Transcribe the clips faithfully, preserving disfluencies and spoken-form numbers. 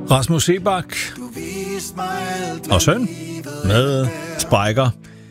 Rasmus Seebach og søn med Spiker.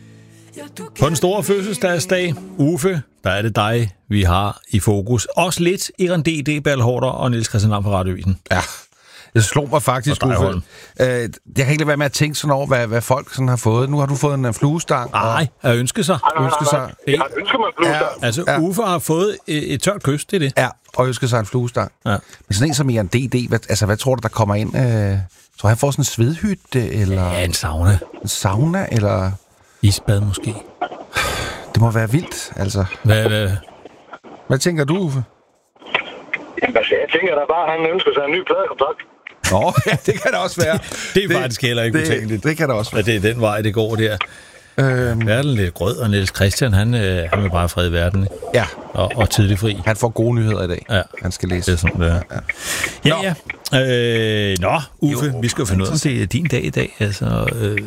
På den store fødselsdagsdag, Uffe, der er det dig, vi har i fokus. Også lidt Iren D D, Bertel Haarder og Niels Christian Lam fra Radioavisen. Ja, det slog mig faktisk, Uffe. Øh, jeg kan ikke lade være med at tænke sådan over, hvad, hvad folk sådan har fået. Nu har du fået en fluestang. Nej, og... at ønske sig. Nej, nej, ønske sig. Jeg har ønsket mig en fluestang. Ja, altså, ja. Uffe har fået et, et tørt kys, det er det. Ja, og ønske sig en fluestang. Ja. Men sådan en som Iren D D, hvad, altså, hvad tror du, der kommer ind? Øh, tror han får sådan en svedhytte, eller... Ja, en sauna. En sauna, eller... Isbad måske. Det må være vildt, altså. Hvad, hvad? Hvad tænker du, Uffe? Jamen, altså, jeg tænker da bare, at han ønsker sig en ny pladekontrakt. Nå, ja, det kan det også være. Det er faktisk heller ikke det, utænkeligt. Det kan det også være. At det er den vej, det går der. Øhm. Bertel lidt grød, og Niels Christian, han, øh, han vil bare fred i verden. Ja. Og, og tidlig fri. Han får gode nyheder i dag. Ja. Han skal læse. Det er sådan, det er. Ja, ja. ja. Øh, nå, Uffe, jo, vi skal jo finde ud af, det er din dag i dag. Altså, øh,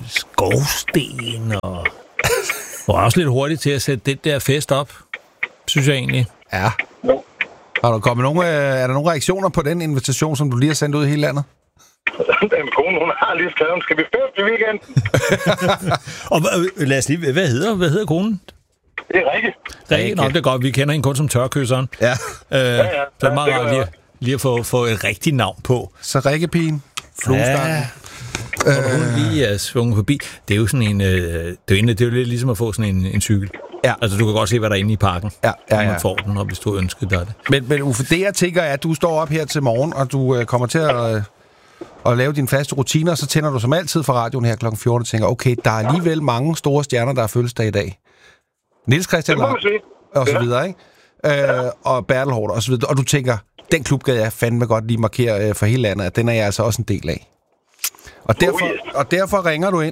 skovsten og... Og også lidt hurtigt til at sætte det der fest op, synes jeg egentlig. Ja. Har der kommet nogle, er der nogle reaktioner på den invitation, som du lige har sendt ud i hele landet? Den kone, hun har lige skrevet, skal vi feste i weekenden? Og lad os lige, hvad hedder, hvad hedder konen? Det er Rikke. Rikke, nå, det er godt, vi kender hende kun som tørkysseren. Ja. Øh, ja, ja. Så det er meget ja, rart lige, lige at få, få et rigtigt navn på. Så Rikkepigen, fluestangen. Ja. Og hun lige er svunget forbi. Det er jo sådan en, øh, det er jo, det er jo lidt ligesom at få sådan en, en cykel. Ja. Altså, du kan godt se, hvad der er inde i parken. Ja, ja, ja. Når man får den, og hvis du ønsker dig det. Men, men Uffe, det jeg tænker er, at du står op her til morgen, og du øh, kommer til at, øh, at lave dine faste rutiner, og så tænder du som altid fra radioen her klokken fjorten og tænker, okay, der er alligevel mange store stjerner, der har fødselsdag i dag. Niels Christian Lam, og så videre, ikke? Øh, og Bertel Haarder, og så videre. Og du tænker, den klub gad jeg fandme godt lige markere øh, for hele landet, at den er jeg altså også en del af. Og derfor, oh, yes. og derfor ringer du ind.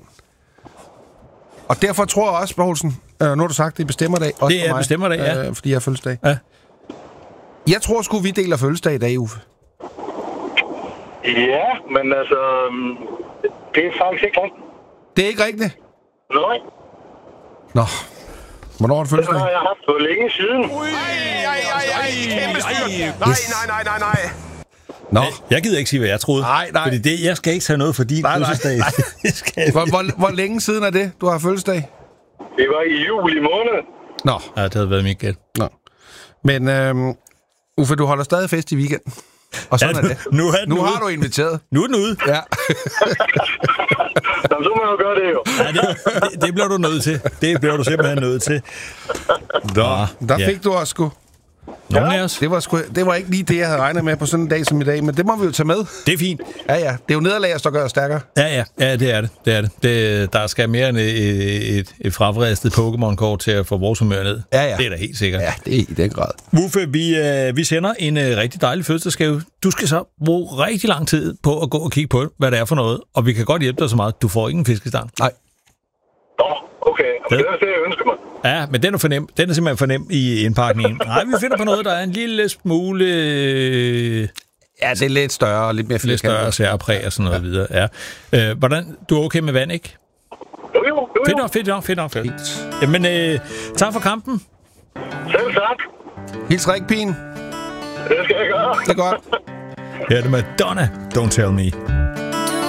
Og derfor tror jeg også, Poulsen, øh, nu har du sagt, det er bestemmerdag. Også det er bestemmerdag, ja. Øh, fordi jeg har fødselsdag. Ja. Jeg tror sgu, vi deler fødselsdag i dag, Uffe. Ja, men altså, det er faktisk ikke rigtigt. Det er ikke rigtigt? Nej. Nå. Hvornår er det fødselsdag? Det har jeg haft for længe siden. Ui, ej, ej, ej, kæmpe styr. Nej, nej, nej, nej, nej. Nå. Jeg gider ikke sige, hvad jeg troede. Nej, nej. Fordi det, jeg skal ikke tage noget for din nej, fødselsdag. Nej, nej. hvor, hvor, hvor længe siden er det, du har fødselsdag? Det var i juli måned. Nå. Ja, det havde været mit gæt. Nå. Men øhm, Uffe, du holder stadig fest i weekenden. Og sådan ja, nu, er det. Nu, er nu ude. har du inviteret. Nu er den ude. Ja. Jamen, så må jeg jo gøre det jo. Ja, det, det, det bliver du nødt til. Det bliver du simpelthen nødt til. Nå, der ja. fik du også sgu. Nogle af os. Det var, sgu, det var ikke lige det, jeg havde regnet med på sådan en dag som i dag, men det må vi jo tage med. Det er fint. Ja, ja. Det er jo nederlag, der gør os stærkere. Ja, ja. Ja, det er det. Det er det. det der skal mere end et, et, et frafristet Pokémon-kort til at få vores humør ned. Ja, ja. Det er da helt sikkert. Ja, det er i den grad. Uffe, vi, øh, vi sender en øh, rigtig dejlig fødselsdagsgave. Du skal så bruge rigtig lang tid på at gå og kigge på, hvad det er for noget. Og vi kan godt hjælpe dig så meget. Du får ikke en fiskestang. Nej. Nå, okay. Og det er det, jeg ønsker mig. Ja, men den er, fornem. den er simpelthen for nem i indpakningen. Nej, vi finder på noget, der er en lille smule... Ja, det er lidt større og lidt mere lidt større særpræg og sådan noget ja. videre. Ja. Øh, hvordan, du er okay med vand, ikke? Jo, jo, jo. Fedt nok, fedt nok, fedt nok. Fedt. Jamen, øh, tak for kampen. Selv tak. Hils Rikkepigen. Det skal jeg gøre. Det er godt. Her er det Madonna. Don't Tell Me.